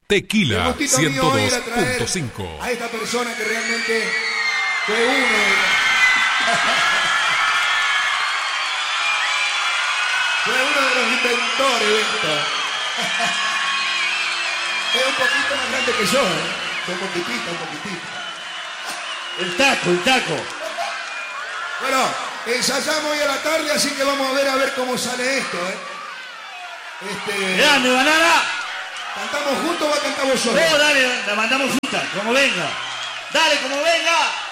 Tequila El gustito mío hoy era traer 102.5. a esta persona que realmente fue uno de los inventores de esto. Es un poquito más grande que yo, ¿eh? Un poquitito. El taco. Bueno, ensayamos hoy a la tarde, así que vamos a ver cómo sale esto, ¿eh? ¡Grande, Banana! ¿Cantamos juntos o cantamos solos? No, dale, la mandamos juntas, como venga. Dale, como venga.